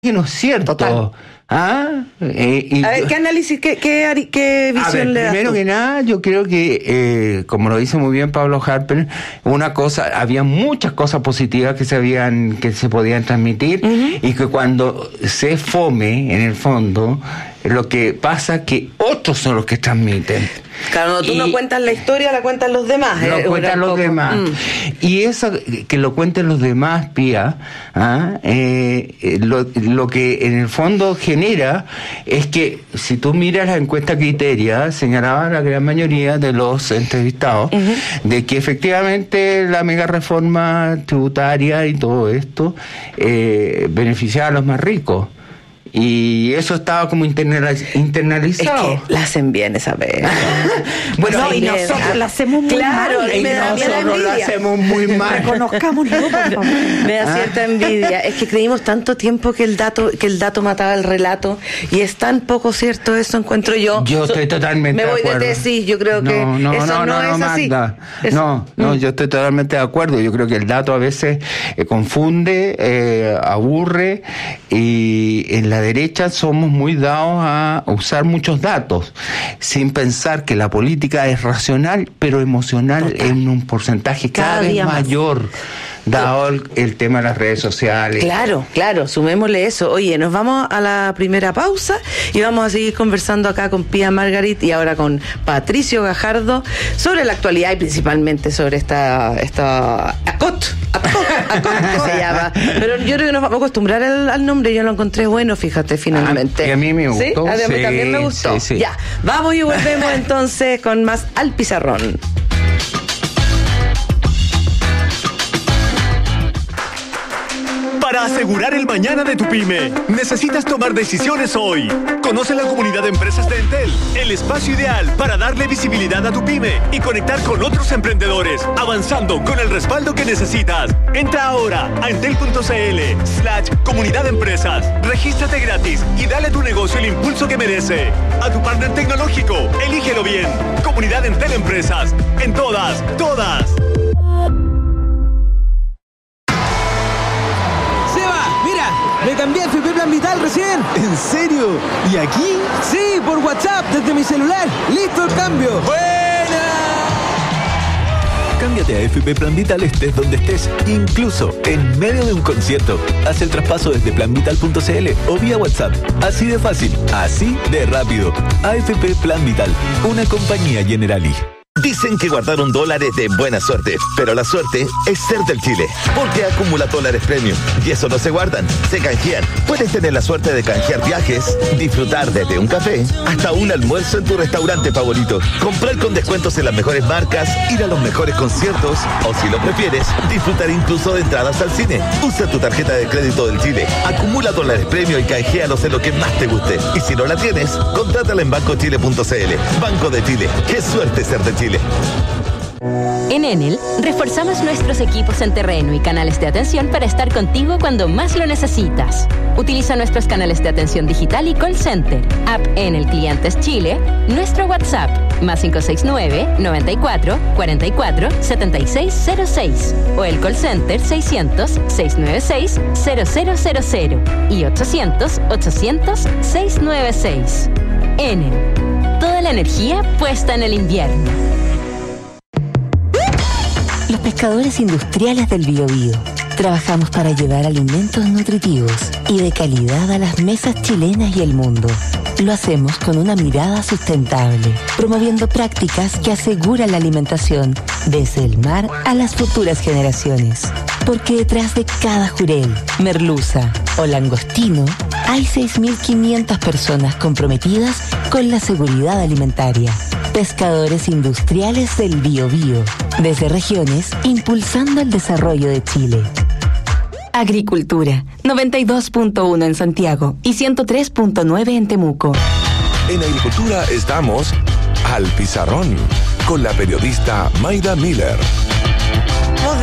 que no es cierto. Total. A ver, ¿qué análisis, qué visión le das? Primero que nada, yo creo que, como lo dice muy bien Pablo Harper, había muchas cosas positivas que se podían transmitir, y que cuando se fome, en el fondo, lo que pasa es que otros son los que transmiten. Claro, tú no cuentas la historia, la cuentan los demás. Lo cuentan los demás. Y eso que lo cuenten los demás, Pía, lo que en el fondo genera es que, si tú miras la encuesta Criteria, señalaba la gran mayoría de los entrevistados de que efectivamente la mega reforma tributaria y todo esto beneficiaba a los más ricos. Y eso estaba como internalizado. Es que la hacen bien esa vez. Bueno, no, y nosotros la hacemos muy mal. Y nosotros la hacemos muy mal. Reconozcámoslo, por favor. Me da cierta envidia. Es que creímos tanto tiempo que el dato mataba el relato, y es tan poco cierto eso, encuentro yo. Yo estoy totalmente de acuerdo. Me voy de tesis, yo creo que no es así. Magda. No, yo estoy totalmente de acuerdo. Yo creo que el dato a veces confunde, aburre, y en la derecha somos muy dados a usar muchos datos sin pensar que la política es racional pero emocional en un porcentaje cada vez mayor, dado el tema de las redes sociales. Claro, sumémosle eso. Oye, nos vamos a la primera pausa y vamos a seguir conversando acá con Pía Margarit y ahora con Patricio Gajardo sobre la actualidad y principalmente sobre esta ACOT se llama. Pero yo creo que nos vamos a acostumbrar al nombre. Yo lo encontré bueno, fíjate, finalmente. Y a mí me gustó. ¿Sí? A mí también me gustó. Sí. Ya, vamos y volvemos entonces con más Al Pizarrón. Para asegurar el mañana de tu pyme, necesitas tomar decisiones hoy. Conoce la comunidad de empresas de Entel, el espacio ideal para darle visibilidad a tu pyme y conectar con otros emprendedores, avanzando con el respaldo que necesitas. Entra ahora a entel.cl/comunidad de empresas. Regístrate gratis y dale a tu negocio el impulso que merece. A tu partner tecnológico, elígelo bien. Comunidad Entel Empresas. En todas. Me cambié a FP Plan Vital recién. ¿En serio? ¿Y aquí? Sí, por WhatsApp, desde mi celular. ¡Listo el cambio! ¡Buena! Cámbiate a FP Plan Vital estés donde estés, incluso en medio de un concierto. Haz el traspaso desde planvital.cl o vía WhatsApp. Así de fácil, así de rápido. AFP Plan Vital, una compañía Generali. Dicen que guardaron dólares de buena suerte, pero la suerte es ser del Chile, porque acumula dólares premium, y eso no se guardan, se canjean. Puedes tener la suerte de canjear viajes, disfrutar desde un café hasta un almuerzo en tu restaurante favorito, comprar con descuentos en las mejores marcas, ir a los mejores conciertos, o si lo prefieres, disfrutar incluso de entradas al cine. Usa tu tarjeta de crédito del Chile, acumula dólares premium y canjealos en lo que más te guste. Y si no la tienes, contrátala en bancochile.cl. Banco de Chile, qué suerte ser de Chile. En Enel, reforzamos nuestros equipos en terreno y canales de atención para estar contigo cuando más lo necesitas. Utiliza nuestros canales de atención digital y call center, app Enel Clientes Chile, nuestro WhatsApp, +569 94 44 7606, o el call center 600 696 0000 y 800 800 696. Enel, toda la energía puesta en el invierno. Los pescadores industriales del Biobío. Trabajamos para llevar alimentos nutritivos y de calidad a las mesas chilenas y el mundo. Lo hacemos con una mirada sustentable, promoviendo prácticas que aseguran la alimentación desde el mar a las futuras generaciones. Porque detrás de cada jurel, merluza o langostino hay 6.500 personas comprometidas con la seguridad alimentaria. Pescadores industriales del Biobío, desde regiones, impulsando el desarrollo de Chile. Agricultura, 92.1 en Santiago y 103.9 en Temuco. En Agricultura estamos Al Pizarrón, con la periodista Mayda Miller. Estamos de vuelta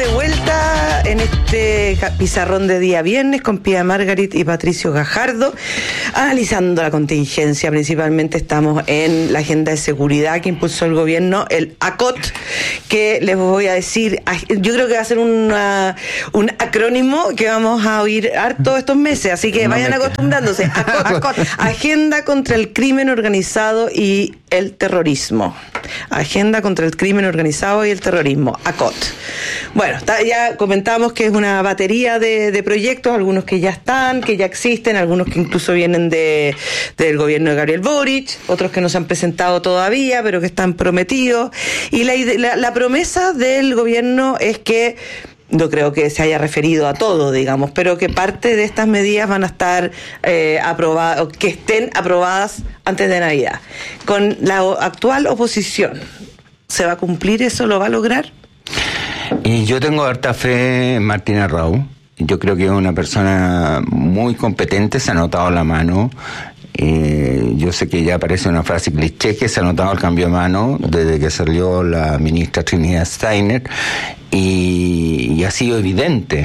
vuelta en este pizarrón de día viernes con Pía Margarit y Patricio Gajardo, analizando la contingencia. Principalmente estamos en la agenda de seguridad que impulsó el gobierno, el ACOT, que les voy a decir, yo creo que va a ser un acrónimo que vamos a oír harto estos meses, así que vayan acostumbrándose. ACOT, Agenda contra el Crimen Organizado y el Terrorismo. Agenda contra el Crimen Organizado y el Terrorismo, ACOT. Bueno, ya comentamos que es una batería de proyectos, algunos que ya están, que ya existen, algunos que incluso vienen del gobierno de Gabriel Boric, otros que no se han presentado todavía, pero que están prometidos. Y la promesa del gobierno es que, no creo que se haya referido a todo, digamos, pero que parte de estas medidas van a estar aprobadas, o que estén aprobadas antes de Navidad. Con la actual oposición, ¿se va a cumplir eso? ¿Lo va a lograr? Y yo tengo harta fe en Martín Arrau. Yo creo que es una persona muy competente, se ha notado la mano. Yo sé que ya parece una frase cliché que se ha notado el cambio de mano desde que salió la ministra Trinidad Steiner, y ha sido evidente,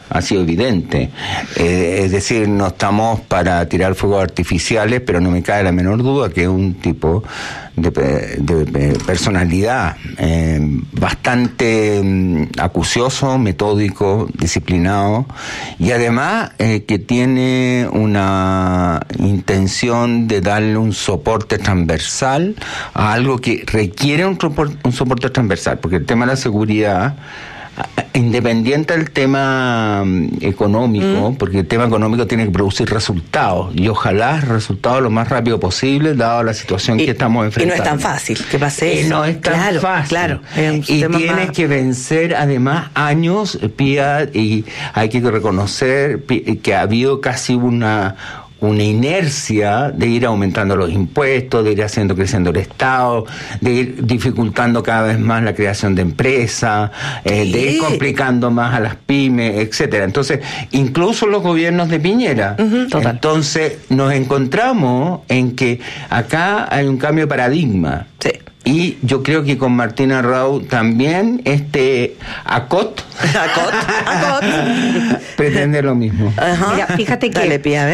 es decir, no estamos para tirar fuegos artificiales, pero no me cabe la menor duda que es un tipo de personalidad bastante acucioso, metódico, disciplinado, y además que tiene una intención de darle un soporte transversal a algo que requiere un soporte transversal, porque el tema de la seguridad, independiente del tema económico, porque el tema económico tiene que producir resultados, y ojalá resultados lo más rápido posible, dado la situación que estamos enfrentando. Y no es tan fácil que pase eso. No es tan fácil. Claro. Y tienes que vencer además años, Pía, y hay que reconocer que ha habido casi una inercia de ir aumentando los impuestos, de ir haciendo creciendo el Estado, de ir dificultando cada vez más la creación de empresas, de ir complicando más a las pymes, etcétera. Entonces, incluso los gobiernos de Piñera. Entonces, nos encontramos en que acá hay un cambio de paradigma. Sí. Y yo creo que con Martín Arrau también ACOT pretende lo mismo. Mira, fíjate que Dale, Pía,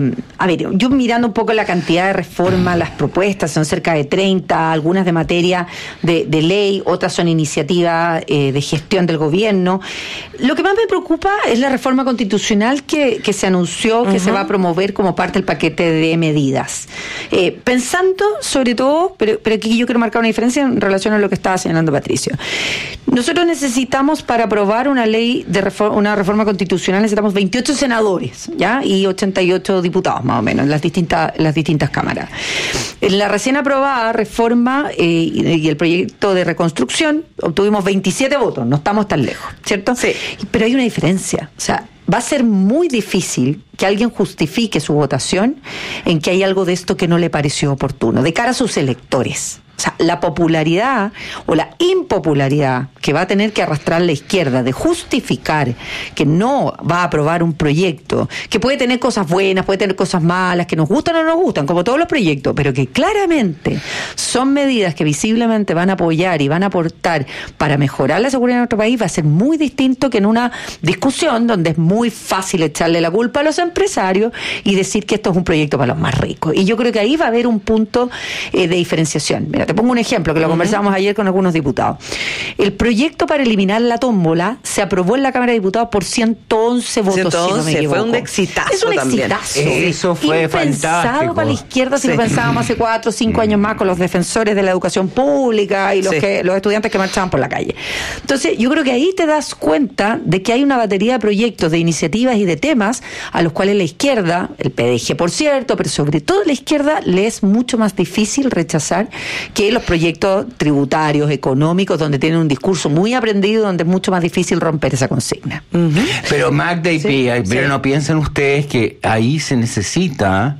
a ver, yo mirando un poco la cantidad de reformas, las propuestas son cerca de 30, algunas de materia de ley, otras son iniciativas de gestión del gobierno. Lo que más me preocupa es la reforma constitucional que se anunció que se va a promover como parte del paquete de medidas. Pensando sobre todo, pero aquí yo quiero marcar una diferencia en relación a lo que estaba señalando Patricio. Nosotros necesitamos, para aprobar una ley una reforma constitucional, necesitamos 28 senadores, ¿ya? Y 88 diputados, más o menos, en las distintas cámaras. En la recién aprobada reforma y el proyecto de reconstrucción obtuvimos 27 votos, no estamos tan lejos, ¿cierto? Sí. Pero hay una diferencia, o sea, va a ser muy difícil que alguien justifique su votación en que hay algo de esto que no le pareció oportuno, de cara a sus electores. O sea, la popularidad o la impopularidad que va a tener que arrastrar la izquierda de justificar que no va a aprobar un proyecto que puede tener cosas buenas, puede tener cosas malas, que nos gustan o no nos gustan, como todos los proyectos, pero que claramente son medidas que visiblemente van a apoyar y van a aportar para mejorar la seguridad de nuestro país, va a ser muy distinto que en una discusión donde es muy fácil echarle la culpa a los empresarios y decir que esto es un proyecto para los más ricos. Y yo creo que ahí va a haber un punto de diferenciación. Mira, te pongo un ejemplo que lo conversamos ayer con algunos diputados. El proyecto para eliminar la tómbola se aprobó en la Cámara de Diputados por 111 votos. 111, si no me equivoco. fue un exitazo. Es un también. exitazo. Eso fue impensado fantástico para la izquierda si lo pensábamos hace 4 o 5 años más con los defensores de la educación pública y los estudiantes que marchaban por la calle. Entonces, yo creo que ahí te das cuenta de que hay una batería de proyectos, de iniciativas y de temas a los cuales la izquierda, el PDG por cierto, pero sobre todo la izquierda, le es mucho más difícil rechazar que los proyectos tributarios, económicos, donde tienen un discurso muy aprendido, donde es mucho más difícil romper esa consigna. Pero Magda y Pía, pero no piensen ustedes que ahí se necesita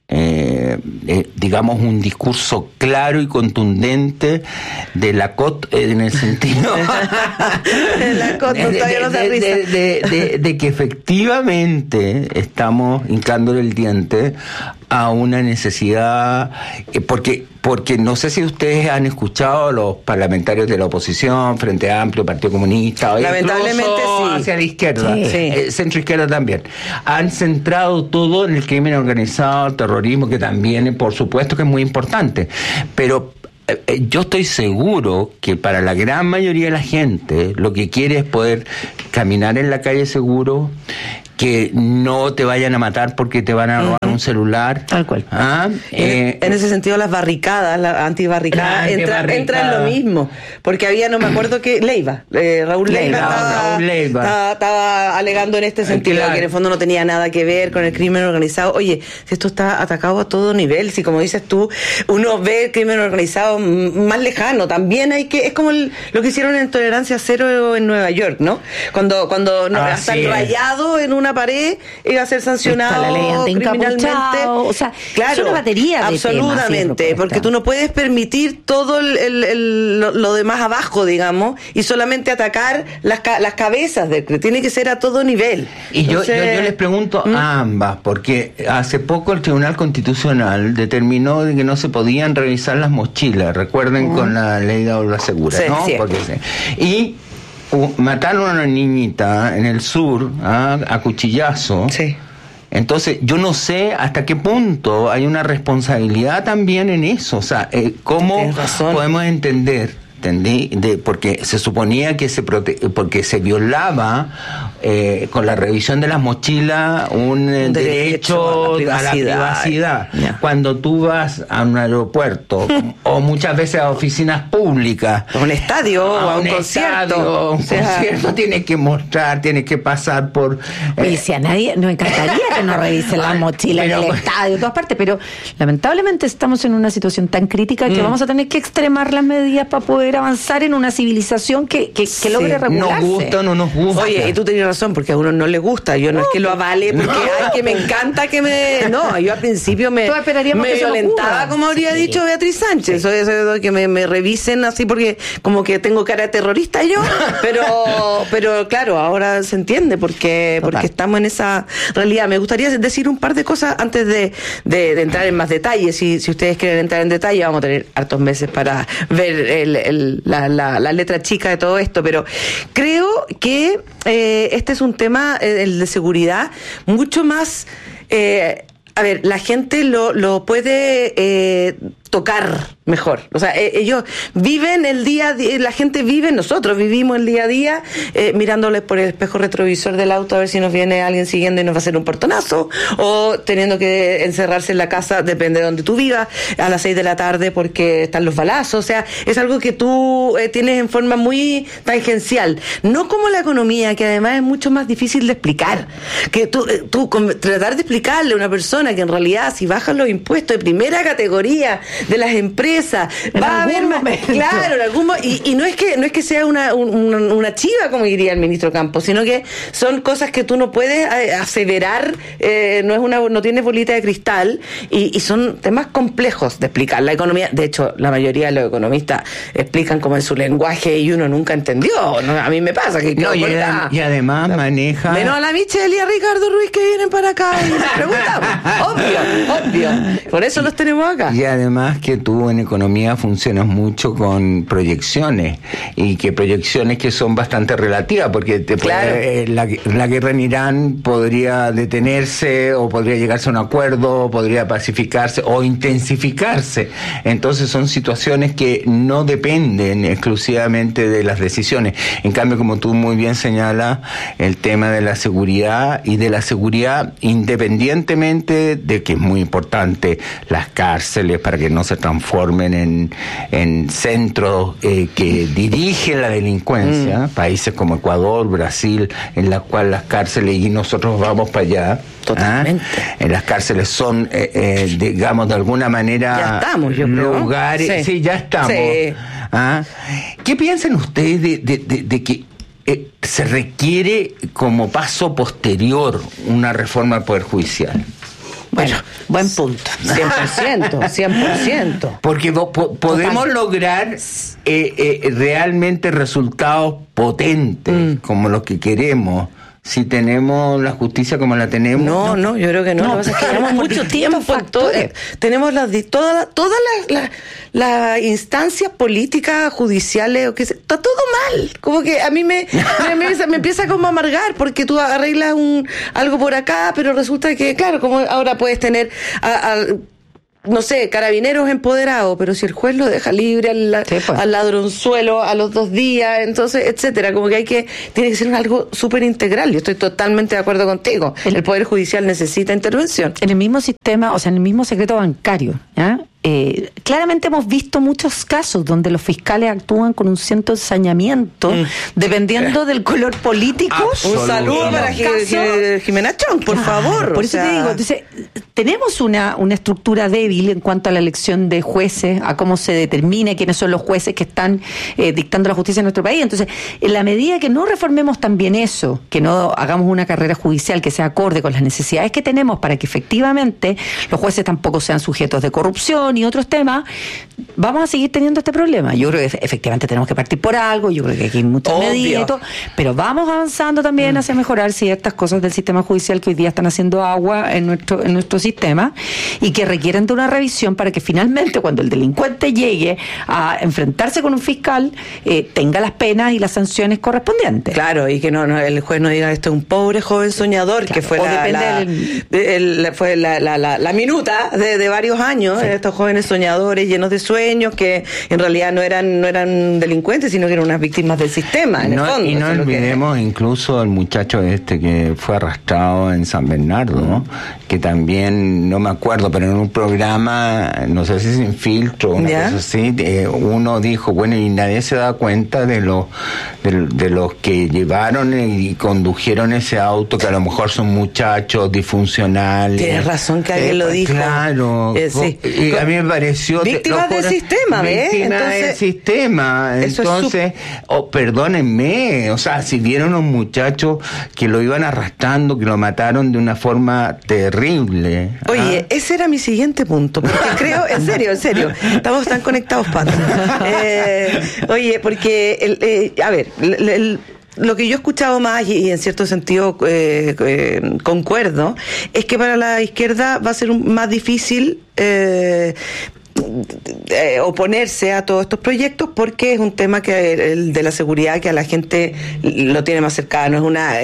digamos un discurso claro y contundente de la COT, en el sentido de que efectivamente estamos hincándole el diente a una necesidad, porque no sé si ustedes han escuchado a los parlamentarios de la oposición, Frente Amplio, Partido Comunista, lamentablemente sí, hacia la izquierda, centro izquierda también, han centrado todo en el crimen organizado, el terrorismo, que también, por supuesto, que es muy importante, pero yo estoy seguro que para la gran mayoría de la gente lo que quiere es poder caminar en la calle seguro, que no te vayan a matar porque te van a robar un celular. Tal cual. En ese sentido, las barricadas, las antibarricadas, entran en lo mismo. Porque había, no me acuerdo qué, Raúl Leiva estaba alegando en este sentido, que en el fondo no tenía nada que ver con el crimen organizado. Oye, si esto está atacado a todo nivel, si como dices tú, uno ve el crimen organizado más lejano, también hay que, es como lo que hicieron en Tolerancia Cero en Nueva York, ¿no? Cuando hasta el rayado en una pared iba a ser sancionado criminalmente. O sea, claro, es una batería de absolutamente, temas, porque tú no puedes permitir todo lo demás abajo, digamos, y solamente atacar las cabezas tiene que ser a todo nivel. Y entonces, yo les pregunto a ambas, porque hace poco el Tribunal Constitucional determinó de que no se podían revisar las mochilas, recuerden, con la ley de aula segura, ¿no? Y mataron a una niñita en el sur a cuchillazo. Sí. Entonces, yo no sé hasta qué punto hay una responsabilidad también en eso. O sea, ¿cómo podemos entender? Porque se suponía que porque se violaba con la revisión de las mochilas un derecho a la privacidad. Cuando tú vas a un aeropuerto o muchas veces a oficinas públicas, a un estadio o a un concierto, tienes que mostrar, tienes que pasar por... Y si a nadie nos encantaría que nos revisen las mochilas en el estadio, en todas partes, pero lamentablemente estamos en una situación tan crítica que vamos a tener que extremar las medidas para poder avanzar en una civilización que logre regularse. Nos gusta o no nos gusta. Oye, y tú tenías razón, porque a uno no le gusta. Yo no es que lo avale, porque que me encanta que me... No, yo al principio me violentaba, como habría dicho Beatriz Sánchez. Eso que me revisen así, porque como que tengo cara de terrorista yo. Pero claro, ahora se entiende porque estamos en esa realidad. Me gustaría decir un par de cosas antes de entrar en más detalles. Si ustedes quieren entrar en detalle, vamos a tener hartos meses para ver la letra chica de todo esto, pero creo que este es un tema, el de seguridad, mucho más... a ver, la gente lo puede tocar mejor. O sea, ellos viven el día a día, la gente vive, nosotros vivimos el día a día mirándoles por el espejo retrovisor del auto a ver si nos viene alguien siguiendo y nos va a hacer un portonazo, o teniendo que encerrarse en la casa, depende de donde tú vivas, a las 6 de la tarde porque están los balazos. O sea, es algo que tú tienes en forma muy tangencial. No como la economía, que además es mucho más difícil de explicar. Que tú tratar de explicarle a una persona que en realidad si bajan los impuestos de primera categoría de las empresas, va a haber más, claro, en algún y no es que sea una chiva, como diría el ministro Campos, sino que son cosas que tú no puedes aseverar, no tienes bolita de cristal, y son temas complejos de explicar. La economía, de hecho, la mayoría de los economistas explican como en su lenguaje y uno nunca entendió. ¿No? A mí me pasa que y además maneja, menos a la Michelle y a Ricardo Ruiz que vienen para acá y nos preguntamos. obvio, por eso los tenemos acá. Y además que tú en economía funcionas mucho con proyecciones, y que proyecciones que son bastante relativas, porque la guerra en Irán podría detenerse, o podría llegarse a un acuerdo, o podría pacificarse o intensificarse. Entonces son situaciones que no dependen exclusivamente de las decisiones. En cambio, como tú muy bien señalas, el tema de la seguridad, y de la seguridad independientemente de que es muy importante las cárceles para que no se transformen en centros que dirigen la delincuencia, países como Ecuador, Brasil, en las cuales las cárceles, y nosotros vamos para allá. Totalmente. Las cárceles son, digamos, de alguna manera, ya estamos, yo creo, lugares. Sí, ya estamos. Sí. ¿Qué piensan ustedes de que se requiere como paso posterior una reforma del Poder Judicial? Bueno, buen punto. 100%. Porque podemos lograr realmente resultados potentes como los que queremos, si tenemos la justicia como la tenemos. No, yo creo que no. Lo que pasa es que llevamos mucho tiempo. Tenemos todas las instancias políticas, judiciales, está todo mal. Como que a mí me empieza como a amargar, porque tú arreglas algo por acá, pero resulta que, claro, como ahora puedes tener no sé, carabineros empoderados, pero si el juez lo deja libre al ladronzuelo a los 2 días, entonces, etcétera, como que tiene que ser algo súper integral. Yo estoy totalmente de acuerdo contigo. El Poder Judicial necesita intervención. En el mismo sistema, o sea, en el mismo secreto bancario, ¿ya? Claramente hemos visto muchos casos donde los fiscales actúan con un cierto ensañamiento, dependiendo del color político. Un saludo para Jimena Chong, por favor. Por eso te digo, entonces, tenemos una estructura débil en cuanto a la elección de jueces, a cómo se determina quiénes son los jueces que están dictando la justicia en nuestro país. Entonces, en la medida que no reformemos también eso, que no hagamos una carrera judicial que sea acorde con las necesidades que tenemos para que efectivamente los jueces tampoco sean sujetos de corrupción y otros temas, vamos a seguir teniendo este problema. Yo creo que efectivamente tenemos que partir por algo, yo creo que aquí hay muchas medidas y todo, pero vamos avanzando también hacia mejorar ciertas cosas del sistema judicial que hoy día están haciendo agua en nuestro sistema y que requieren de una revisión para que finalmente cuando el delincuente llegue a enfrentarse con un fiscal tenga las penas y las sanciones correspondientes. Claro, y que el juez no diga esto es un pobre joven soñador, claro, que fue la minuta de varios años, estos jóvenes soñadores llenos de sueños que en realidad no eran delincuentes, sino que eran unas víctimas del sistema, en el fondo. Y no olvidemos incluso el muchacho que fue arrastrado en San Bernardo, ¿no? Que también, no me acuerdo, pero en un programa, no sé si Sin Filtro, una cosa así, uno dijo, bueno, y nadie se da cuenta de los que llevaron y condujeron ese auto, que a lo mejor son muchachos disfuncionales. Tienes razón que alguien lo dijo. Claro. Sí. Y a mí me pareció... Víctimas del sistema, ¿ves? Víctimas del sistema. Entonces, perdónenme, o sea, si vieron a un muchacho que lo iban arrastrando, que lo mataron de una forma terrible. Oye, ese era mi siguiente punto, porque creo, en serio, estamos tan conectados, Pato. Oye, porque, a ver, lo que yo he escuchado más, y en cierto sentido concuerdo, es que para la izquierda va a ser más difícil oponerse a todos estos proyectos, porque es un tema que el de la seguridad, que a la gente lo tiene más cercano,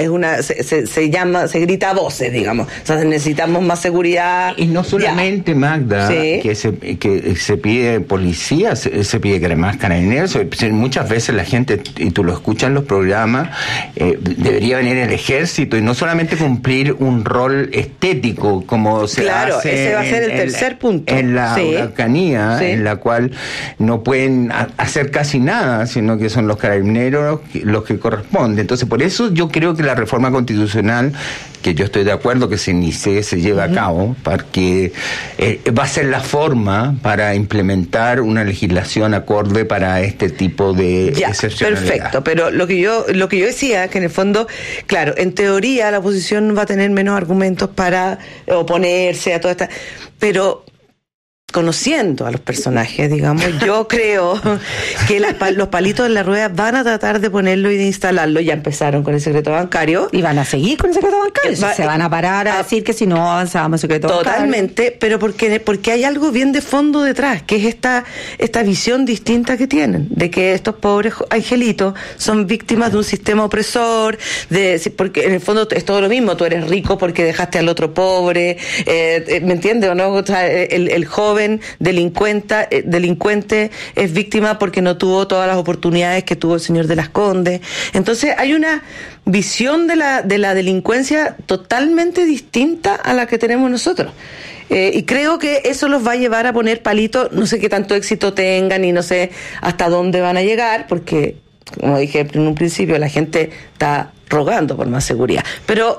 se grita a voces, digamos. O sea, necesitamos más seguridad. Y no solamente, Magda, que se pide policía, se pide más carabineros. Muchas veces la gente, y tú lo escuchas en los programas, debería venir el ejército y no solamente cumplir un rol estético como se hace. Claro, ese va a ser el tercer punto. En la huracanía, en la cual no pueden hacer casi nada, sino que son los carabineros los que corresponden. Entonces, por eso yo creo que la reforma constitucional, que yo estoy de acuerdo que se inicie, se lleve a cabo, porque va a ser la forma para implementar una legislación acorde para este tipo de excepcionalidad. Perfecto, pero lo que yo decía, que en el fondo, claro, en teoría la oposición va a tener menos argumentos para oponerse a toda esta... Pero conociendo a los personajes, digamos, yo creo que los palitos en la rueda van a tratar de ponerlo y de instalarlo. Ya empezaron con el secreto bancario. Y van a seguir con el secreto bancario. Se van a parar a decir que si no avanzamos el secreto bancario. Totalmente, pero porque hay algo bien de fondo detrás, que es esta visión distinta que tienen, de que estos pobres angelitos son víctimas de un sistema opresor, porque en el fondo es todo lo mismo. Tú eres rico porque dejaste al otro pobre, ¿me entiendes o no? O sea, el joven delincuente es víctima porque no tuvo todas las oportunidades que tuvo el señor de las Condes. Entonces hay una visión de la delincuencia totalmente distinta a la que tenemos nosotros. Y creo que eso los va a llevar a poner palitos, no sé qué tanto éxito tengan y no sé hasta dónde van a llegar, porque, como dije en un principio, la gente está rogando por más seguridad. Pero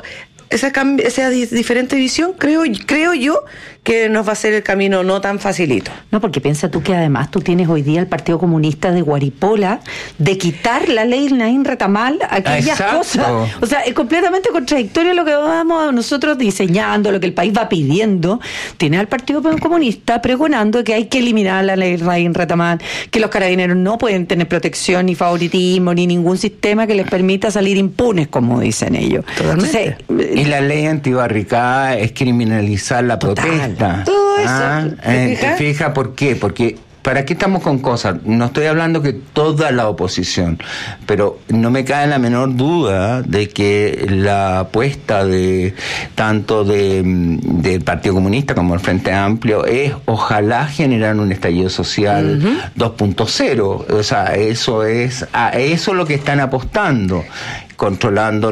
esa diferente visión, creo yo que nos va a hacer el camino no tan facilito. No, porque piensa tú que además tú tienes hoy día el Partido Comunista de Guaripola de quitar la ley Naín Retamal, aquellas cosas. O sea, es completamente contradictorio lo que vamos nosotros diseñando, lo que el país va pidiendo. Tiene al Partido Comunista pregonando que hay que eliminar la ley Naín Retamal, que los carabineros no pueden tener protección, ni favoritismo, ni ningún sistema que les permita salir impunes, como dicen ellos. Totalmente. Entonces, y la ley antibarricada es criminalizar la protesta. Todo eso. ¿Te fijas por qué? Porque ¿para qué estamos con cosas? No estoy hablando que toda la oposición, pero no me cae la menor duda de que la apuesta de tanto del Partido Comunista como del Frente Amplio es ojalá generar un estallido social 2.0. O sea, eso es lo que están apostando, controlando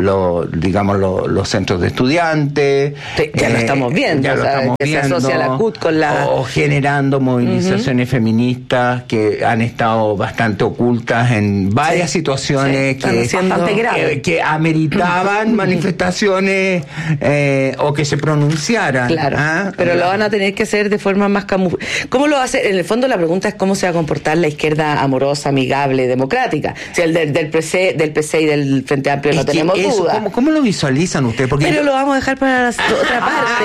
los centros de estudiantes. Ya lo estamos viendo, se asocia la CUT con o generando movilizaciones feministas que han estado bastante ocultas en varias situaciones que ameritaban manifestaciones o que se pronunciaran. Claro, pero lo van a tener que hacer de forma más camuflada. ¿Cómo lo va a hacer? En el fondo la pregunta es cómo se va a comportar la izquierda amorosa, amigable, democrática. O sea, del PC y del Frente Amplio no tenemos duda. ¿Cómo lo visualizan ustedes? Pero lo vamos a dejar para la otra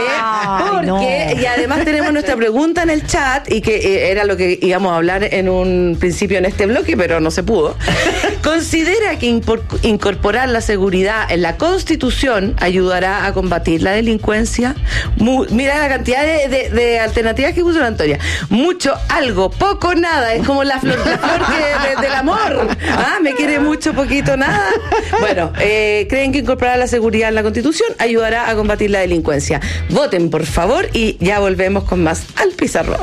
parte, y además tenemos nuestra pregunta en el chat, y que era lo que íbamos a hablar en un principio en este bloque, pero no se pudo. ¿Considera que incorporar la seguridad en la Constitución ayudará a combatir la delincuencia? Mira la cantidad de alternativas que puso la Antonia. Mucho, algo, poco, nada. Es como la flor del amor. Me quiere mucho, poquito, nada. Bueno, ¿creen que incorporar la seguridad en la Constitución ayudará a combatir la delincuencia? Voten, por favor, y ya volvemos con más al Pizarrón.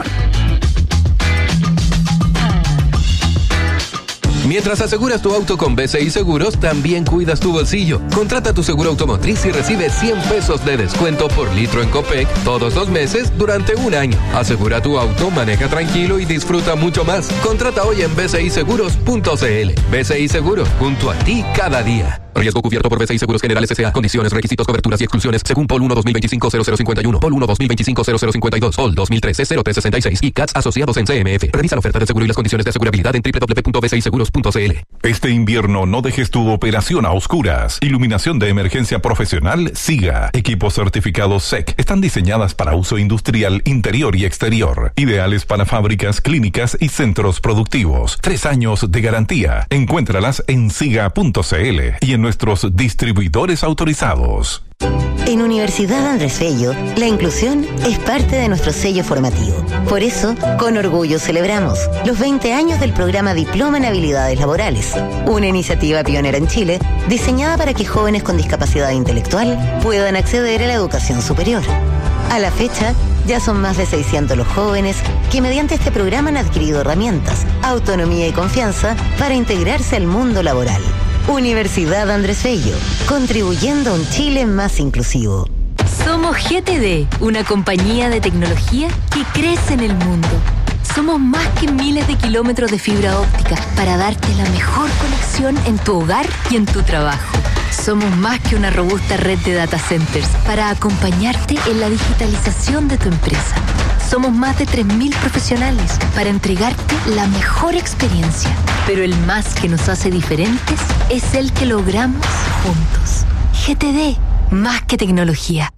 Mientras aseguras tu auto con BCI Seguros, también cuidas tu bolsillo. Contrata tu seguro automotriz y recibe 100 pesos de descuento por litro en Copec todos los meses durante un año. Asegura tu auto, maneja tranquilo y disfruta mucho más. Contrata hoy en bciseguros.cl. BCI Seguros, junto a ti cada día. Riesgo cubierto por BCI Seguros Generales S.A. Condiciones, requisitos, coberturas y exclusiones según POL 1 2025-0051, POL 1 2025-0052, POL 2013-0366 y CATS asociados en CMF. Revisa la oferta de seguro y las condiciones de asegurabilidad en www.bciseguros.cl. Este invierno no dejes tu operación a oscuras. Iluminación de emergencia profesional SIGA. Equipos certificados SEC. Están diseñadas para uso industrial interior y exterior. Ideales para fábricas, clínicas y centros productivos. 3 años de garantía. Encuéntralas en siga.cl y en nuestros distribuidores autorizados. En Universidad Andrés Bello, la inclusión es parte de nuestro sello formativo. Por eso, con orgullo celebramos los 20 años del programa Diploma en Habilidades Laborales, una iniciativa pionera en Chile diseñada para que jóvenes con discapacidad intelectual puedan acceder a la educación superior. A la fecha, ya son más de 600 los jóvenes que mediante este programa han adquirido herramientas, autonomía y confianza para integrarse al mundo laboral. Universidad Andrés Bello, contribuyendo a un Chile más inclusivo. Somos GTD, una compañía de tecnología que crece en el mundo. Somos más que miles de kilómetros de fibra óptica para darte la mejor conexión en tu hogar y en tu trabajo. Somos más que una robusta red de data centers para acompañarte en la digitalización de tu empresa. Somos más de 3.000 profesionales para entregarte la mejor experiencia. Pero el más que nos hace diferentes es el que logramos juntos. GTD, más que tecnología.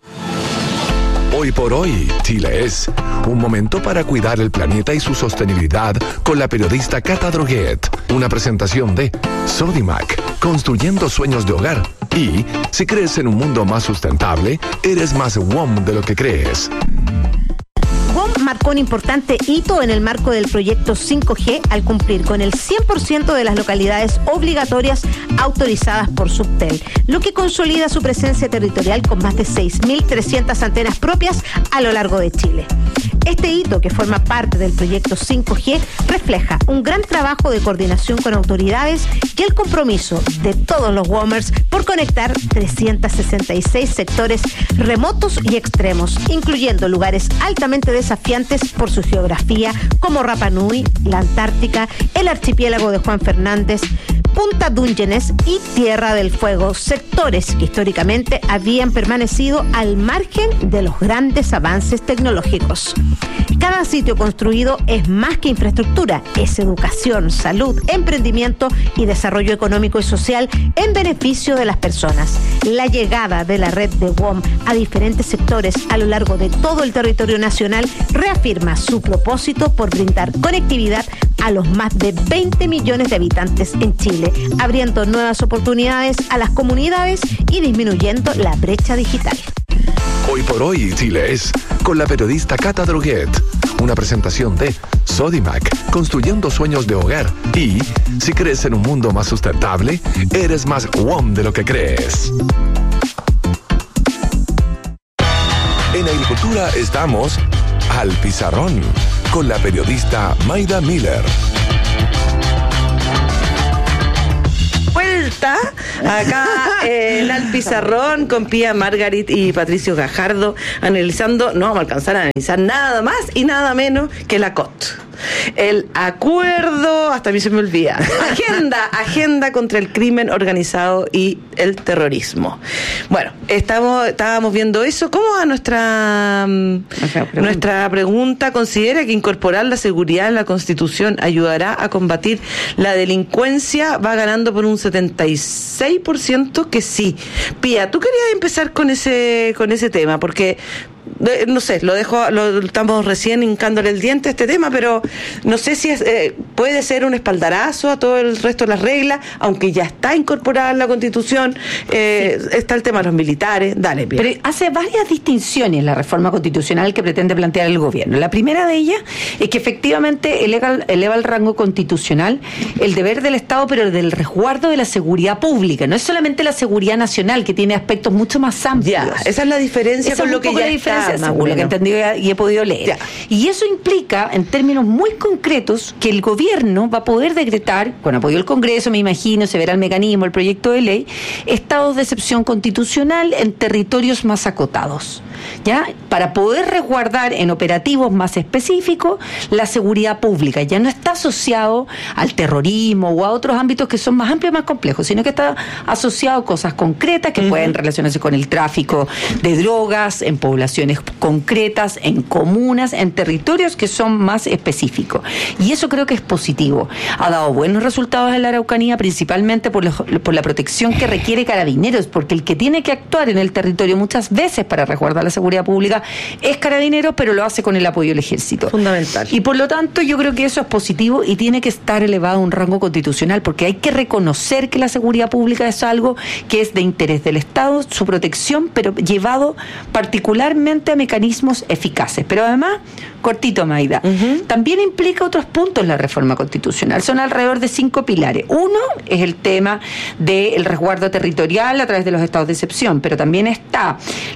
Hoy por hoy, Chile es un momento para cuidar el planeta y su sostenibilidad con la periodista Cata Droguet. Una presentación de Sodimac, construyendo sueños de hogar. Y si crees en un mundo más sustentable, eres más WOM de lo que crees. WOM marcó un importante hito en el marco del proyecto 5G al cumplir con el 100% de las localidades obligatorias autorizadas por Subtel, lo que consolida su presencia territorial con más de 6.300 antenas propias a lo largo de Chile. Este hito, que forma parte del proyecto 5G, refleja un gran trabajo de coordinación con autoridades y el compromiso de todos los WOMers por conectar 366 sectores remotos y extremos, incluyendo lugares altamente desafiantes por su geografía, como Rapa Nui, la Antártica, el archipiélago de Juan Fernández, Punta Dungeones y Tierra del Fuego, sectores que históricamente habían permanecido al margen de los grandes avances tecnológicos. Cada sitio construido es más que infraestructura, es educación, salud, emprendimiento y desarrollo económico y social en beneficio de las personas. La llegada de la red de WOM a diferentes sectores a lo largo de todo el territorio nacional reafirma su propósito por brindar conectividad a los más de 20 millones de habitantes en Chile, abriendo nuevas oportunidades a las comunidades y disminuyendo la brecha digital. Hoy por hoy, Chile es con la periodista Cata Droguet. Una presentación de Sodimac, construyendo sueños de hogar. Y si crees en un mundo más sustentable, eres más WOM de lo que crees. En agricultura estamos al pizarrón con la periodista Mayda Miller. Vuelta acá en Al Pizarrón con Pía Margarit y Patricio Gajardo analizando, no vamos a alcanzar a analizar nada más y nada menos que la COT. El acuerdo, hasta a mí se me olvida, agenda contra el crimen organizado y el terrorismo. Bueno, estábamos viendo eso. ¿Cómo va nuestra pregunta? ¿Considera que incorporar la seguridad en la Constitución ayudará a combatir la delincuencia? Va ganando por un 76% que sí. Pía, tú querías empezar con ese tema, porque no sé, estamos recién hincándole el diente a este tema, pero no sé si puede ser un espaldarazo a todo el resto de las reglas, aunque ya está incorporada en la Constitución. Está el tema de los militares. Dale, Pia. Pero hace varias distinciones la reforma constitucional que pretende plantear el gobierno. La primera de ellas es que efectivamente eleva al rango constitucional el deber del Estado, pero del resguardo de la seguridad pública. No es solamente la seguridad nacional, que tiene aspectos mucho más amplios. Ya, esa es la diferencia con lo que ya está. Según lo que he entendido y he podido leer. Ya. Y eso implica, en términos muy concretos, que el gobierno va a poder decretar, con apoyo del Congreso, me imagino, se verá el mecanismo, el proyecto de ley, estados de excepción constitucional en territorios más acotados, ¿ya? Para poder resguardar en operativos más específicos la seguridad pública. Ya no está asociado al terrorismo o a otros ámbitos que son más amplios y más complejos, sino que está asociado a cosas concretas que pueden relacionarse con el tráfico de drogas en poblaciones concretas, en comunas, en territorios que son más específicos. Y eso creo que es positivo. Ha dado buenos resultados en la Araucanía, principalmente por la protección que requiere Carabineros, porque el que tiene que actuar en el territorio muchas veces para resguardar la seguridad pública es Carabineros, pero lo hace con el apoyo del Ejército. Fundamental. Y por lo tanto yo creo que eso es positivo y tiene que estar elevado a un rango constitucional, porque hay que reconocer que la seguridad pública es algo que es de interés del Estado, su protección, pero llevado particularmente a mecanismos eficaces. Pero además, cortito, Mayda, también implica otros puntos la reforma constitucional. Son alrededor de 5 pilares. Uno es el tema del resguardo territorial a través de los estados de excepción, pero también está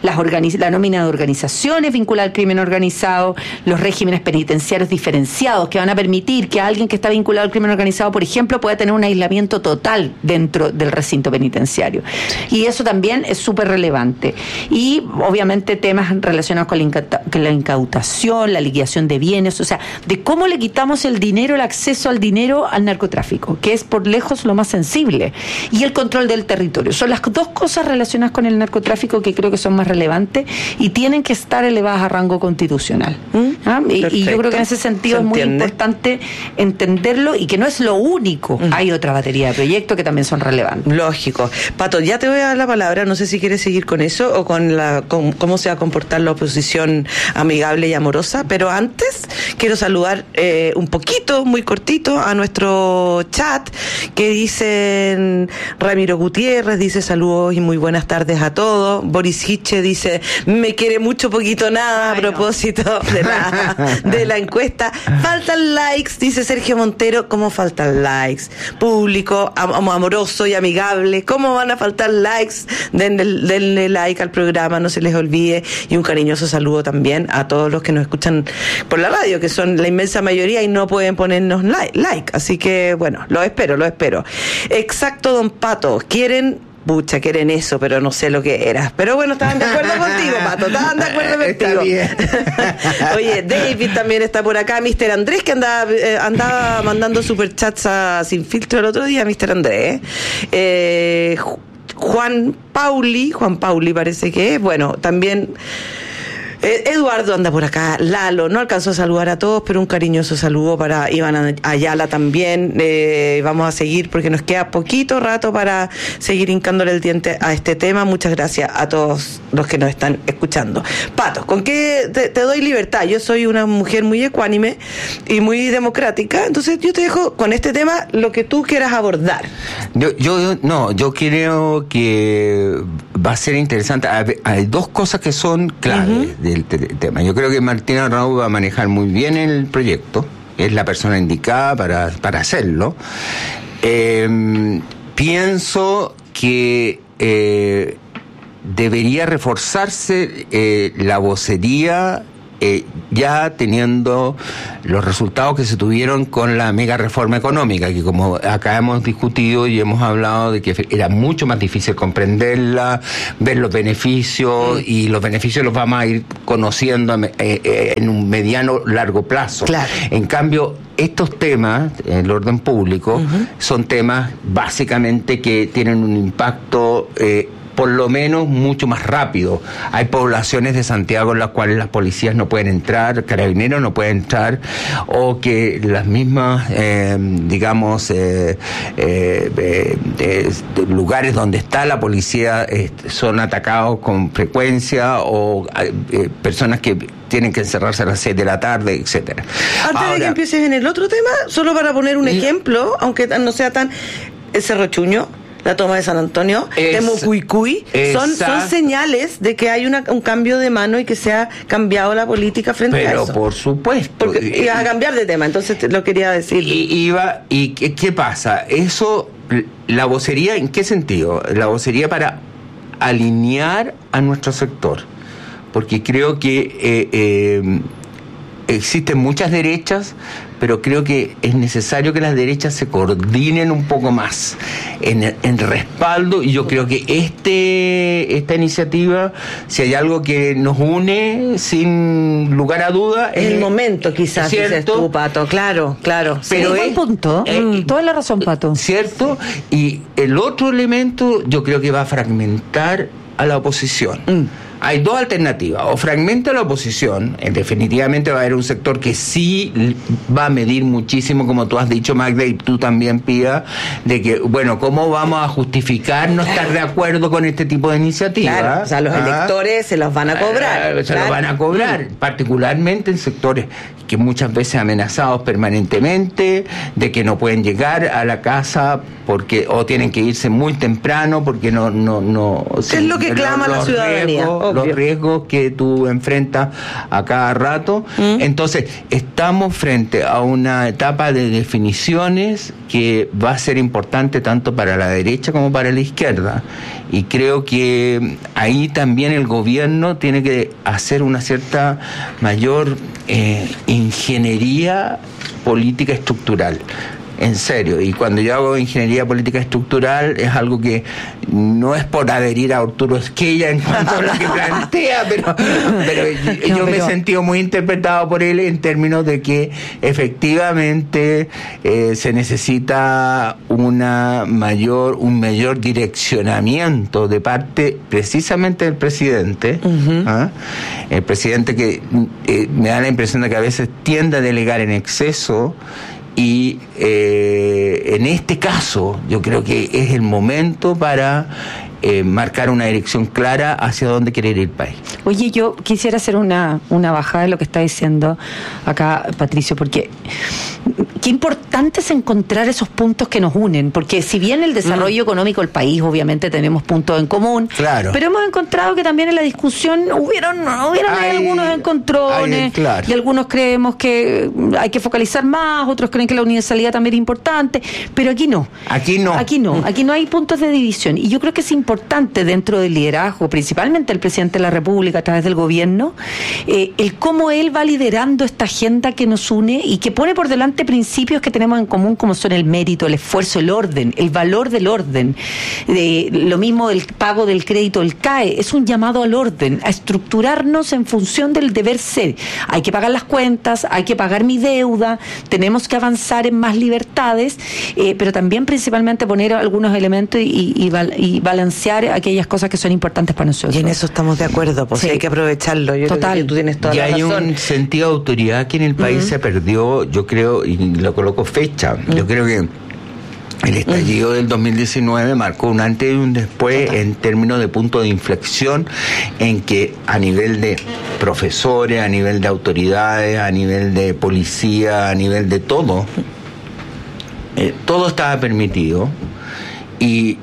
la nómina de organizaciones vinculada al crimen organizado, los regímenes penitenciarios diferenciados que van a permitir que alguien que está vinculado al crimen organizado, por ejemplo, pueda tener un aislamiento total dentro del recinto penitenciario. Y eso también es súper relevante. Y obviamente temas relacionados con la incautación, la liquidación de bienes, o sea, de cómo le quitamos el dinero, el acceso al dinero al narcotráfico, que es por lejos lo más sensible, y el control del territorio. Son las dos cosas relacionadas con el narcotráfico que creo que son más relevantes y tienen que estar elevadas a rango constitucional. Y yo creo que en ese sentido es muy importante entenderlo y que no es lo único. Hay otra batería de proyectos que también son relevantes. Lógico. Pato, ya te voy a dar la palabra, no sé si quieres seguir con eso o con cómo se va a comportar la oposición amigable y amorosa, pero antes quiero saludar un poquito, muy cortito, a nuestro chat, que dicen Ramiro Gutiérrez, dice saludos y muy buenas tardes a todos. Boris Hitche dice, me quiere mucho, poquito, nada, a propósito de la encuesta. Faltan likes, dice Sergio Montero. ¿Cómo faltan likes? Público, amoroso y amigable, ¿cómo van a faltar likes? Denle like al programa, no se les olvide, y un cariñoso saludo también a todos los que nos escuchan por la radio, que son la inmensa mayoría y no pueden ponernos like, así que bueno, lo espero. Exacto, don Pato, quieren pucha, quieren eso, pero no sé lo que era. Pero bueno, estaban de acuerdo contigo, Pato, estaban de acuerdo contigo. Está bien. Oye, David también está por acá, Mr. Andrés, que andaba mandando superchats Sin Filtro el otro día, Mr. Andrés. Juan Pauli parece que es, bueno, también... Eduardo anda por acá, Lalo, no alcanzó a saludar a todos, pero un cariñoso saludo para Iván Ayala también. Vamos a seguir porque nos queda poquito rato para seguir hincándole el diente a este tema. Muchas gracias a todos los que nos están escuchando. Pato, ¿con qué te doy libertad? Yo soy una mujer muy ecuánime y muy democrática, entonces yo te dejo con este tema lo que tú quieras abordar. Yo creo que va a ser interesante. Hay dos cosas que son claves del tema. Yo creo que Martina Raúl va a manejar muy bien el proyecto, es la persona indicada para hacerlo. Pienso que debería reforzarse la vocería, ya teniendo los resultados que se tuvieron con la mega reforma económica, que como acá hemos discutido y hemos hablado de que era mucho más difícil comprenderla, ver los beneficios, y los beneficios los vamos a ir conociendo en un mediano largo plazo. Claro. En cambio, estos temas, el orden público, son temas básicamente que tienen un impacto por lo menos mucho más rápido. Hay poblaciones de Santiago en las cuales las policías no pueden entrar, carabineros no pueden entrar, o que las mismas, lugares donde está la policía son atacados con frecuencia, o personas que tienen que encerrarse a las 6 de la tarde, etcétera. Antes de que empieces en el otro tema, solo para poner un ejemplo, aunque no sea tan... El Cerro Chuño, la toma de San Antonio, Temucuicuy, son señales de que hay un cambio de mano y que se ha cambiado la política frente a eso. Pero por supuesto. Porque ibas a cambiar de tema, entonces lo quería decir. ¿Y qué pasa? Eso, la vocería, ¿en qué sentido? La vocería para alinear a nuestro sector. Porque creo que existen muchas derechas, pero creo que es necesario que las derechas se coordinen un poco más en respaldo, y yo creo que esta iniciativa, si hay algo que nos une sin lugar a duda, es el momento, quizás, dices tú, Pato, claro, pero sí, buen punto, toda la razón, Pato, cierto. Y el otro elemento, yo creo que va a fragmentar a la oposición. Hay dos alternativas: o fragmenta la oposición, definitivamente va a haber un sector que sí va a medir muchísimo, como tú has dicho, Magda, y tú también, Pía, de que, bueno, ¿cómo vamos a justificar no estar de acuerdo con este tipo de iniciativas? Claro, o sea, los electores se los van a cobrar. Los van a cobrar, particularmente en sectores que muchas veces amenazados permanentemente, de que no pueden llegar a la casa porque o tienen que irse muy temprano porque no es lo que clama la ciudadanía. Los riesgos que tú enfrentas a cada rato. Entonces, estamos frente a una etapa de definiciones que va a ser importante tanto para la derecha como para la izquierda. Y creo que ahí también el gobierno tiene que hacer una cierta mayor ingeniería política estructural. En serio, y cuando yo hago ingeniería política estructural es algo que no es por adherir a Arturo Esquella en cuanto a lo que plantea, pero yo me he sentido muy interpretado por él en términos de que efectivamente se necesita un mayor direccionamiento de parte precisamente del presidente, el presidente que me da la impresión de que a veces tiende a delegar en exceso. Y en este caso yo creo que es el momento para marcar una dirección clara hacia dónde quiere ir el país. Oye, yo quisiera hacer una bajada de lo que está diciendo acá Patricio, porque qué importante es encontrar esos puntos que nos unen, porque si bien el desarrollo económico del país, obviamente tenemos puntos en común, claro, pero hemos encontrado que también en la discusión hubieron algunos encontrones, claro, y algunos creemos que hay que focalizar más, otros creen que la universalidad también es importante, pero aquí no hay puntos de división, y yo creo que es importante importante dentro del liderazgo, principalmente el presidente de la República a través del gobierno, el cómo él va liderando esta agenda que nos une y que pone por delante principios que tenemos en común, como son el mérito, el esfuerzo, el orden, el valor del orden. Lo mismo del pago del crédito, el CAE, es un llamado al orden, a estructurarnos en función del deber ser. Hay que pagar las cuentas, hay que pagar mi deuda, tenemos que avanzar en más libertades, pero también principalmente poner algunos elementos y balancear aquellas cosas que son importantes para nosotros. Y en eso estamos de acuerdo, pues sí, hay que aprovecharlo. Yo Total. creo que tú tienes toda la razón. Y hay un sentido de autoridad que en el país se perdió, yo creo, y lo coloco fecha, yo creo que el estallido del 2019 marcó un antes y un después en términos de punto de inflexión, en que a nivel de profesores, a nivel de autoridades, a nivel de policía, a nivel de todo, todo estaba permitido, y